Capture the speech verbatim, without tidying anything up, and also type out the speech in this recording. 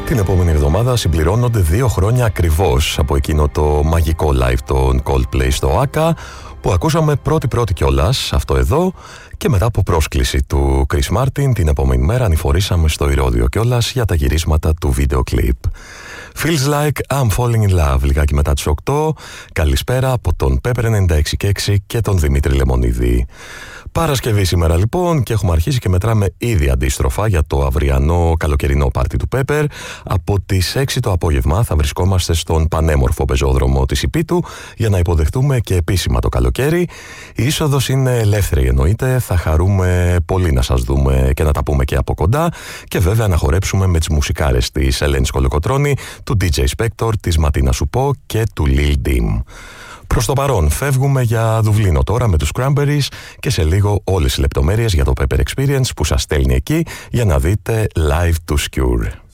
Την επόμενη εβδομάδα συμπληρώνονται δύο χρόνια ακριβώς από εκείνο το μαγικό live των Coldplay στο Άκα, που ακούσαμε πρώτη-πρώτη κιόλας αυτό εδώ, και μετά από πρόσκληση του Chris Martin την επόμενη μέρα ανηφορήσαμε στο Ηρώδειο κιόλας για τα γυρίσματα του βίντεο κλιπ. Feels like I'm falling in love, λιγάκι μετά τις οκτώ. Καλησπέρα από τον Pepper ενενήντα έξι και έξι και τον Δημήτρη Λεμονίδη. Παρασκευή σήμερα λοιπόν, και έχουμε αρχίσει και μετράμε ήδη αντίστροφα για το αυριανό καλοκαιρινό πάρτι του Pepper. Από τις έξι το απόγευμα θα βρισκόμαστε στον πανέμορφο πεζόδρομο της Ιππίτου για να υποδεχτούμε και επίσημα το καλοκαίρι. Η είσοδος είναι ελεύθερη εννοείται, θα χαρούμε πολύ να σας δούμε και να τα πούμε και από κοντά, και βέβαια να χορέψουμε με τις μουσικάρες της Ελένης Κολοκοτρώνη, του ντι τζέι Spector, της Ματίνα Σουπό και του Lil Dim. Προς το παρόν φεύγουμε για Δουβλίνο τώρα με τους Cranberries, και σε λίγο όλες οι λεπτομέρειες για το Pepper Experience που σας στέλνει εκεί για να δείτε live to Skure.